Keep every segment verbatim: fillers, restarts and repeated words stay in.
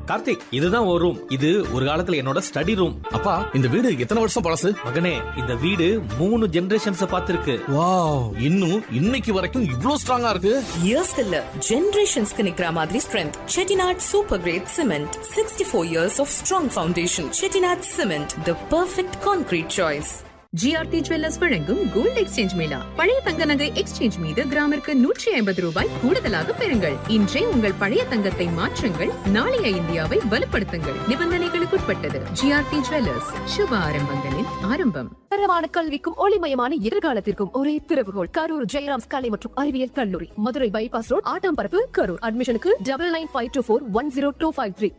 கார்த்திக், இதுதான் ஒரு ரூம். இது ஒரு காலத்துல என்னோட ஸ்டடி ரூம். அப்பா, இந்த வீடு எத்தனை வருஷம் பழசு? மகனே, இந்த வீடு மூணு ஜெனரேஷன்ஸ் பார்த்திருக்கு. வாவ், இன்னும் இன்னைக்கு வரைக்கும் இவ்ளோ ஸ்ட்ராங்கா இருக்கு. இயர்ஸ் இல்ல, ஜெனரேஷன்ஸ்க்கு நிக்கிற மாதிரி strength. Chettinad super great cement, sixty four years of strong foundation. Chettinad cement, the perfect concrete choice. GRT jewellers வழங்கும் கோல்ட் எக்ஸ்சேஞ்ச் மேளா. பழைய தங்க நகை எக்ஸ்சேஞ்ச் மீது கிராமிற்கு நூற்றி ஐம்பது ரூபாய் கூடுதலாக பெறுங்கள். இன்றே உங்கள் பழைய தங்கத்தை மாற்றுங்கள், நாளைய இந்தியாவை வலுப்படுத்துங்கள். நிபந்தனைகளுக்குட்பட்டது. ஜிஆர்டி ஜுவல்லர்ஸ், சுப ஆரம்பங்களின் ஆரம்பம். தரமான கல்விக்கும் ஒளிமயமான எதிர்காலத்திற்கும் ஒரே திறவுகோல் கரூர் ஜெயராம்ஸ் கலை மற்றும் அறிவியல் கல்லூரி, மதுரை பைபாஸ் ரோட், ஆட்டாம்பரப்பு, கரூர். அட்மிஷனுக்கு double nine five two four one zero two five three.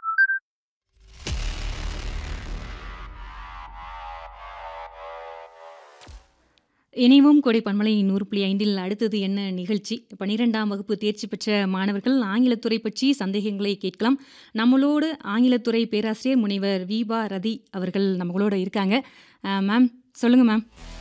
இணைவும் கொடை பன்மலை நூறு புள்ளி ஐந்தில் அடுத்தது என்ன நிகழ்ச்சி? பன்னிரெண்டாம் வகுப்பு தேர்ச்சி பெற்ற மாணவர்கள் ஆங்கிலத்துறை பற்றி சந்தேகங்களை கேட்கலாம். நம்மளோடு ஆங்கிலத்துறை பேராசிரியர் முனைவர் வீபா ரதி அவர்கள் நம்மளோட இருக்காங்க. மேம் சொல்லுங்க மேம்.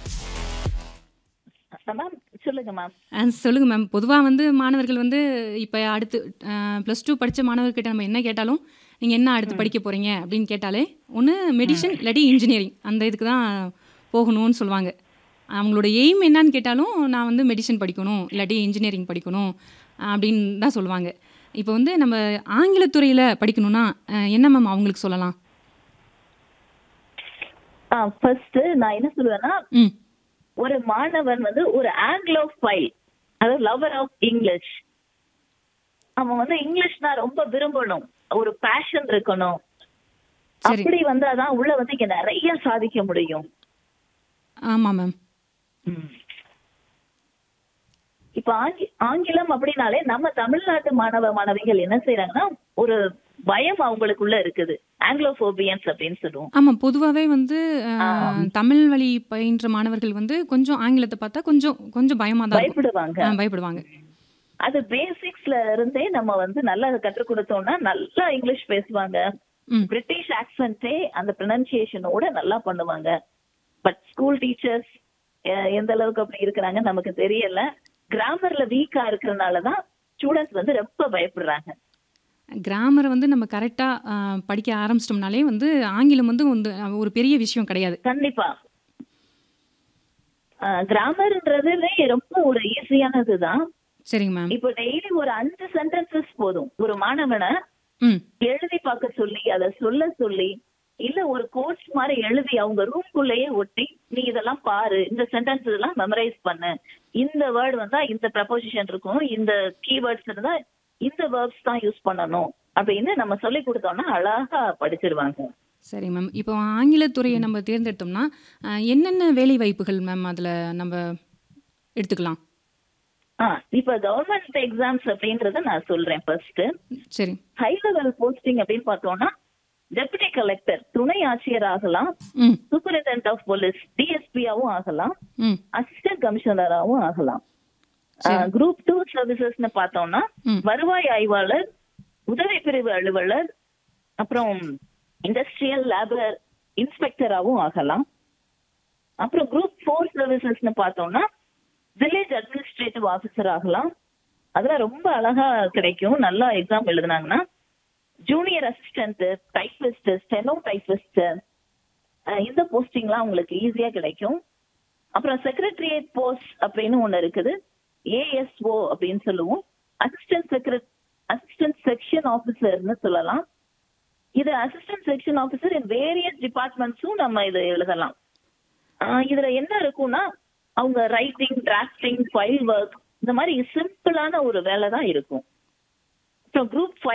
சொல்லுங்க மேம். சொல்லுங்க மேம். பொதுவாக வந்து மாணவர்கள் வந்து இப்போ அடுத்து ப்ளஸ் டூ படித்த மாணவர்கிட்ட நம்ம என்ன கேட்டாலும் நீங்கள் என்ன அடுத்து படிக்க போகிறீங்க அப்படின்னு கேட்டாலே ஒன்று மெடிசன் இல்லாட்டி இன்ஜினியரிங் அந்த இதுக்கு தான் போகணும்னு சொல்லுவாங்க. அவங்களோட எய்ம் என்னன்னு கேட்டாலும் நான் வந்து மெடிசன் படிக்கணும் இல்லாட்டி இன்ஜினியரிங் படிக்கணும் அப்படின்னு தான் சொல்லுவாங்க. இப்போ வந்து நம்ம ஆங்கிலத்துறையில் படிக்கணும்னா என்ன மேம் அவங்களுக்கு சொல்லலாம்? ஃபர்ஸ்ட் நான் என்ன சொல்லுவேன்னா, ஒரு மாணவன் வந்து ஒரு ஆங்கிலோஃபைல், அதாவது லவர் ஆஃப் இங்கிலீஷ். அவன் வந்து இங்கிலீஷ்னா ரொம்ப விரும்பணும், ஒரு பேஷன் இருக்கணும். அப்படி வந்தாதான் உள்ள வந்து இங்க நிறைய சாதிக்க முடியும். ஆமா மேம். இப்ப ஆங்கிலம் அப்படின்னாலே நம்ம தமிழ்நாட்டு மாணவ மாணவிகள் என்ன செய்யறாங்கன்னா, ஒரு பயம் அவங்களுக்குள்ள இருக்குது, ஆங்கிலோபோபியன்ஸ் அப்படின்னு சொல்லுவோம். ஆமா, பொதுவாகவே வந்து தமிழ் வழி பயின்ற மாணவர்கள் வந்து கொஞ்சம் ஆங்கிலத்தை பார்த்தா கொஞ்சம் கொஞ்சம் பயமா தான் பயப்படுவாங்க பயப்படுவாங்க அது பேசிக்ஸ்ல இருந்தே நம்ம வந்து நல்லா கற்றுக் கொடுத்தோம்னா நல்லா இங்கிலீஷ் பேசுவாங்க. பிரிட்டிஷ் ஆக்சென்டே அந்த ப்ரொனன்சியேஷனோட நல்லா பண்ணுவாங்க. பட் ஸ்கூல் டீச்சர்ஸ் எந்த அளவுக்கு அப்படி இருக்கிறாங்க நமக்கு தெரியல. கிராமர்ல வீக்கா இருக்கிறதுனாலதான் ஸ்டூடெண்ட்ஸ் வந்து ரொம்ப பயப்படுறாங்க. கிராமரை வந்து நம்ம கரெக்டா படிக்க ஆரம்பிச்சிட்டோம்னாலே வந்து ஆங்கிலம் வந்து ஒரு பெரிய விஷயம் கிடையாது. கண்டிப்பா கிராமர்ன்றது ரொம்ப ஒரு ஈஸியானதுதான். சரிங்க மேம். இப்போ டெய்லி ஒரு அஞ்சு சென்டென்சஸ் போதும் ஒரு மாணவனை எழுதி பார்க்க சொல்லி அதை சொல்ல சொல்லி, இல்ல ஒரு கோர்ஸ் மாதிரி எழுதி அவங்க ரூம்குள்ளேயே ஒட்டி நீ இதெல்லாம் பாரு, இந்த சென்டென்ஸ் எல்லாம் மெமரைஸ் பண்ணு, இந்த வேர்டு வந்தா இந்த ப்ரப்போசிஷன் இருக்கும், இந்த கீவேர்ட்ஸ் இருந்தா இந்த வேர்ப்ஸ் தான் யூஸ் பண்ணணும் அப்படின்னு நம்ம சொல்லி கொடுத்தோம்னா அழகா படிச்சிருவாங்க. சரி மேம். இப்போ ஆங்கிலத்துறையை நம்ம தேர்ந்தெடுத்தோம்னா என்னென்ன வேலை வாய்ப்புகள் மேம் அதுல நம்ம எடுத்துக்கலாம்? ஆஹ் இப்ப கவர்மெண்ட் எக்ஸாம்ஸ் அப்படின்றத நான் சொல்றேன். ஃபர்ஸ்ட் சரி, ஹை லெவல் போஸ்டிங் அப்படின்னு பார்த்தோம்னா டெபுட்டி கலெக்டர், துணை ஆட்சியர் ஆகலாம், சூப்பரிண்டென்டென்ட் ஆஃப் போலீஸ் டிஎஸ்பியாவும் ஆகலாம், அசிஸ்டன்ட் கமிஷனராகவும் ஆகலாம். குரூப் டூ சர்வீசஸ்னு பார்த்தோம்னா வருவாய் ஆய்வாளர், உதவி பிரிவு அலுவலர், அப்புறம் இண்டஸ்ட்ரியல் லேபர் இன்ஸ்பெக்டராகவும் ஆகலாம். அப்புறம் குரூப் ஃபோர் சர்வீசஸ்னு பார்த்தோம்னா வில்லேஜ் அட்மினிஸ்ட்ரேட்டிவ் ஆஃபீஸர் ஆகலாம். அதெல்லாம் ரொம்ப அழகா கிடைக்கும் நல்லா exam எழுதுனாங்கன்னா. Junior assistant, typist, steno typist, இந்த போஸ்டிங்லாம் உங்களுக்கு ஈஸியா கிடைக்கும். அப்புறம் செக்ரட்டரியேட் போஸ்ட் அப்படின்னு ஒண்ணு இருக்குது, ஏஎஸ்ஓ அப்படின்னு சொல்லுவோம், அசிஸ்டன்ட் செக்ரட் அசிஸ்டன்ட் செக்ஷன் ஆஃபீஸர்னு சொல்லலாம். இது assistant section officer in various டிபார்ட்மெண்ட்ஸும் நம்ம இதை எழுதலாம். இதுல என்ன இருக்கும்னா அவங்க ரைட்டிங், டிராஃப்டிங், ஃபைல் ஒர்க் இந்த மாதிரி சிம்பிளான ஒரு வேலை தான் இருக்கும். அப்புறம் குரூப்